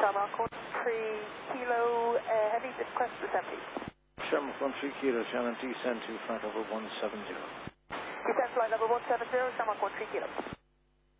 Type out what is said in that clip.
Shamrock 13 Kilo Heavy, request descent please. Shamrock 13 Kilo, Shannon, descend to flight level 170. Descent flight level 170, Shamrock 13 Kilo.